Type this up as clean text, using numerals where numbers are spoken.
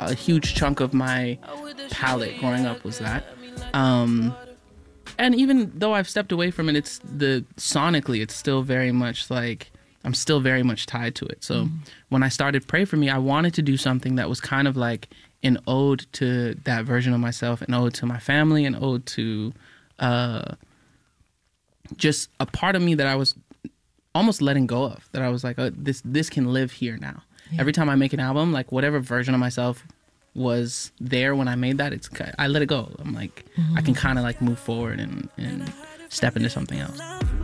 a huge chunk of my palette growing up was that. Um, and even though I've stepped away from it, it's the sonically, it's still very much like I'm still very much tied to it. So when I started Pray For Me, I wanted to do something that was kind of like an ode to that version of myself, an ode to my family, an ode to just a part of me that I was almost letting go of, that I was like, this can live here now. Yeah. Every time I make an album, like whatever version of myself was there when I made that, I let it go. I'm like, I can kind of like move forward and step into something else.